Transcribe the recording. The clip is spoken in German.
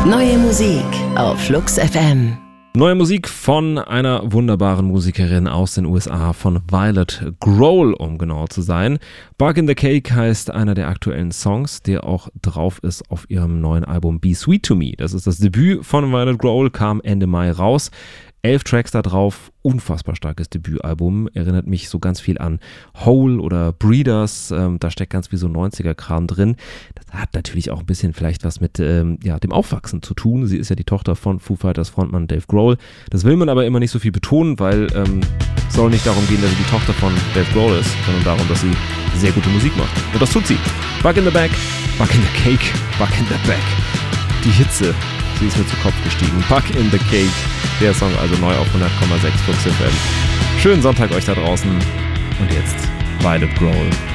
Neue Musik auf Flux FM. Neue Musik von einer wunderbaren Musikerin aus den USA, von Violet Grohl, um genau zu sein. Bug in the Cake heißt einer der aktuellen Songs, der auch drauf ist auf ihrem neuen Album Be Sweet to Me. Das ist das Debüt von Violet Grohl, kam Ende Mai raus. 11 Tracks da drauf, unfassbar starkes Debütalbum, erinnert mich so ganz viel an Hole oder Breeders, da steckt ganz viel so 90er-Kram drin. Das hat natürlich auch ein bisschen vielleicht was mit dem Aufwachsen zu tun. Sie ist ja die Tochter von Foo Fighters Frontmann Dave Grohl. Das will man aber immer nicht so viel betonen, weil es soll nicht darum gehen, dass sie die Tochter von Dave Grohl ist, sondern darum, dass sie sehr gute Musik macht. Und das tut sie. Bug in the Back, Bug in the Cake, Bug in the Back. Die Hitze. Sie ist mir zu Kopf gestiegen. Bug in the Cake. Der Song also neu auf 100,6 Flux FM. Schönen Sonntag euch da draußen. Und jetzt Violet Grohl.